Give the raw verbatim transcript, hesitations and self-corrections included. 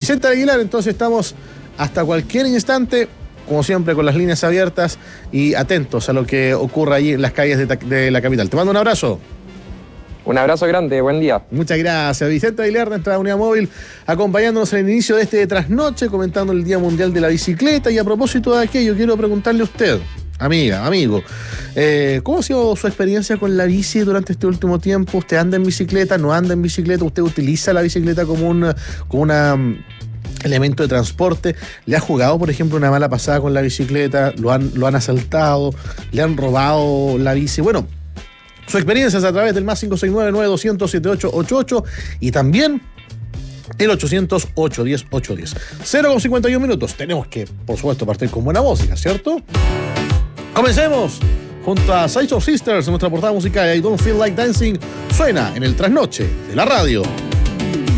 Vicente Aguilar, entonces estamos hasta cualquier instante, como siempre, con las líneas abiertas y atentos a lo que ocurra allí en las calles de, de la capital. Te mando un abrazo. Un abrazo grande, buen día. Muchas gracias. Vicente Aguilar, de nuestra unidad móvil, acompañándonos en el inicio de este trasnoche, comentando el Día Mundial de la Bicicleta. Y a propósito de aquello, quiero preguntarle a usted, amiga, amigo, eh, ¿cómo ha sido su experiencia con la bici durante este último tiempo? ¿Usted anda en bicicleta, no anda en bicicleta? ¿Usted utiliza la bicicleta como un como una, um, elemento de transporte? ¿Le ha jugado, por ejemplo, una mala pasada con la bicicleta? ¿Lo han, lo han asaltado? ¿Le han robado la bici? Bueno, su experiencia es a través del más cinco seis nueve, nueve dos cero cero, siete ocho ocho ocho y también el ochocientos, ochocientos diez, ochocientos diez. cero con cincuenta y uno minutos. Tenemos que, por supuesto, partir con buena música, ¿cierto? Comencemos junto a Size of Sisters en nuestra portada musical. I Don't Feel Like Dancing suena en el trasnoche de la radio.